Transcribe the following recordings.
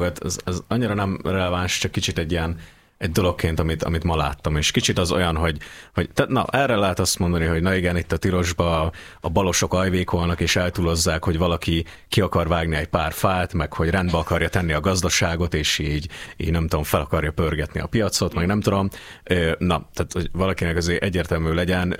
dolgot, az annyira nem releváns, csak kicsit egy dologként, amit ma láttam, és kicsit az olyan, hogy na, erre lehet azt mondani, hogy na igen, itt a tilosba a balosok ajvékolnak, és eltúlozzák, hogy valaki ki akar vágni egy pár fát, meg hogy rendbe akarja tenni a gazdaságot, és így nem tudom, fel akarja pörgetni a piacot, meg nem tudom. Na, tehát hogy valakinek azért egyértelmű legyen,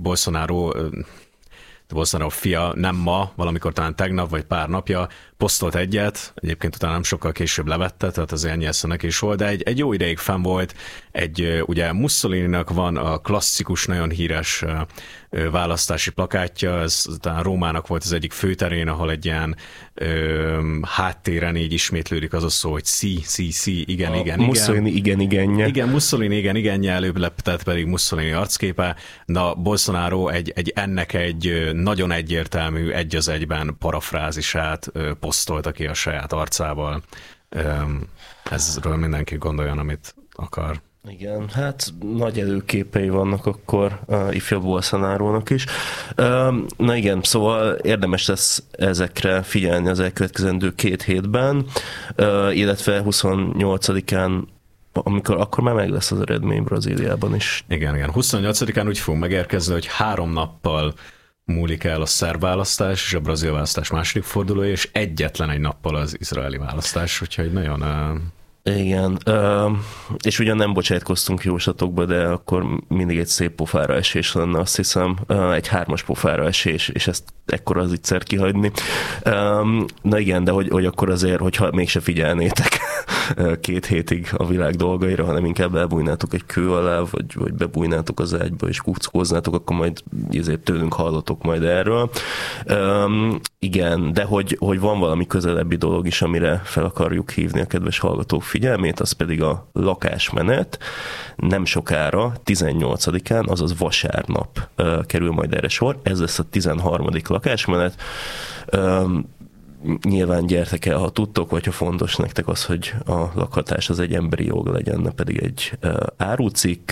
Bolsonaro fia nem ma, valamikor talán tegnap, vagy pár napja posztolt egyet, egyébként utána nem sokkal később levette, tehát azért ennyi esze neki is volt, de egy jó ideig fenn volt, ugye Mussolininak van a klasszikus, nagyon híres választási plakátja, ez talán Rómának volt az egyik főterén, ahol egy ilyen háttéren így ismétlődik az a szó, hogy sí, igen. Mussolini igen-igenje. Igen, Mussolini igen-igenje, előbb lepetett pedig Mussolini arcképe. Na, Bolsonaro ennek egy nagyon egyértelmű, egy az egyben parafrázisát posztolta ki a saját arcával. Ezről mindenki gondoljon, amit akar. Igen, hát nagy előképei vannak akkor ifjabb Bolsonarónak is. Na igen, szóval érdemes lesz ezekre figyelni az elkövetkezendő 2 hétben, illetve 28-án, akkor már meg lesz az eredmény Brazíliában is. Igen, 28-án úgy fogunk megérkezni, hogy 3 nappal múlik el a szerb választás és a brazil választás második fordulója, és egyetlen egy nappal az izraeli választás, úgyhogy nagyon... Igen, és ugyan nem bocsátkoztunk jóslatokba, de akkor mindig egy szép pofára esés lenne, azt hiszem, egy 3-as pofára esés, és ezt ekkora az ígyszer kihagyni. Na igen, de hogy akkor azért, hogyha mégse figyelnétek 2 hétig a világ dolgaira, hanem inkább elbújnátok egy kő alá, vagy bebújnátok az ágyba, és kuckóznátok, akkor majd ezért tőlünk hallotok majd erről. Igen, de hogy van valami közelebbi dolog is, amire fel akarjuk hívni a kedves hallgatók figyelmét, az pedig a lakásmenet. Nem sokára, 18-án, azaz vasárnap kerül majd erre sor. Ez lesz a 13. lakásmenet. Nyilván gyertek el, ha tudtok, vagy ha fontos nektek az, hogy a lakhatás az egy emberi jog legyen, ne pedig egy árucikk.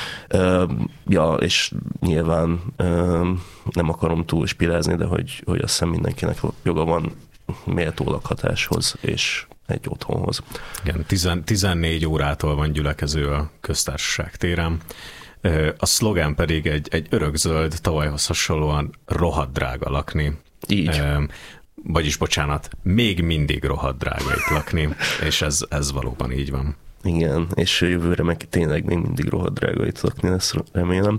És nyilván nem akarom túl spirázni, de hogy azt hiszem mindenkinek joga van méltó lakhatáshoz és egy otthonhoz. Igen, 14 órától van gyülekező a Köztársaság téren. A szlogán pedig egy örökzöld, tavalyhoz hasonlóan rohadt drága lakni. Így. Vagyis, bocsánat, még mindig rohadt drága itt lakni, és ez valóban így van. Igen, és jövőre meg tényleg még mindig rohadt drága itt lakni lesz, remélem.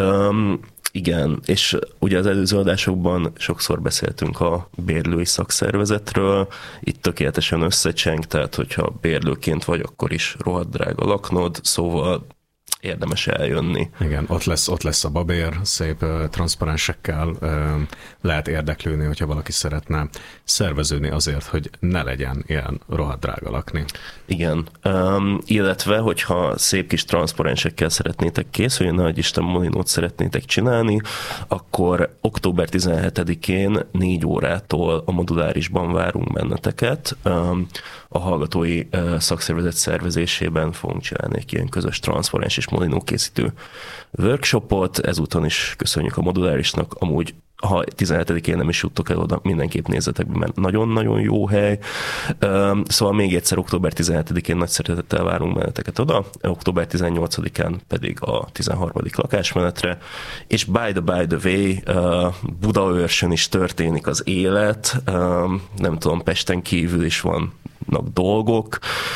Igen, és ugye az előző adásokban sokszor beszéltünk a bérlői szakszervezetről, itt tökéletesen összecseng, tehát hogyha bérlőként vagy, akkor is rohadt drága laknod, szóval érdemes eljönni. Igen, ott lesz a babér, szép transzparensekkel, lehet érdeklődni, hogyha valaki szeretne szerveződni azért, hogy ne legyen ilyen rohadt drága lakni. Igen, illetve, hogyha szép kis transzparensekkel szeretnétek készülni, nagy Isten molinót szeretnétek csinálni, akkor október 17-én 4 órától a Modulárisban várunk benneteket. A hallgatói szakszervezet szervezésében fogunk csinálni egy ilyen közös transzparens és molinó készítő workshopot. Ezúton is köszönjük a Modulárisnak. Amúgy, ha 17-én nem is juttok el oda, mindenképp nézzetek be, mert nagyon-nagyon jó hely. Szóval még egyszer október 17-én nagy szeretettel várunk benneteket oda, október 18-án pedig a 13. lakásmenetre, és by the way, Budaörsön is történik az élet, nem tudom, Pesten kívül is vannak dolgok.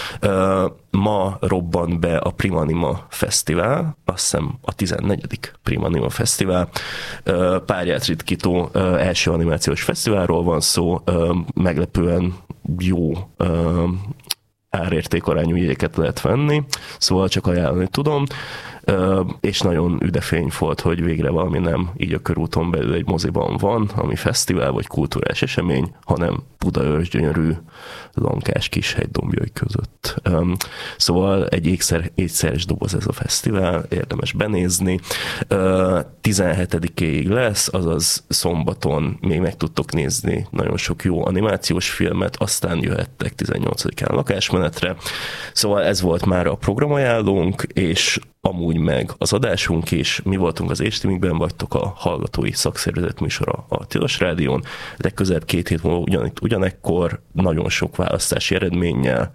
Ma robban be a Primanima Fesztivál, azt hiszem a 14. Primanima Fesztivál. Párját ritkító első animációs fesztiválról van szó, meglepően jó árértékarányú jegyeket lehet venni, szóval csak ajánlani tudom, és nagyon üdefény volt, hogy végre valami nem így a körúton belül egy moziban van, ami fesztivál vagy kulturális esemény, hanem Budaörs gyönyörű lankás kis hegydombjai között. Szóval egy ékszeres doboz ez a fesztivál, érdemes benézni. 17-éig lesz, azaz szombaton még meg tudtok nézni nagyon sok jó animációs filmet, aztán jöhettek 18-án lakásmenetre. Szóval ez volt már a programajánlónk, és amúgy meg az adásunk is, mi voltunk az Éstiminkben, vagytok a hallgatói szakszervezet műsora a Tilos Rádión, legközelebb 2 hét múlva ugyanekkor nagyon sok választási eredménnyel,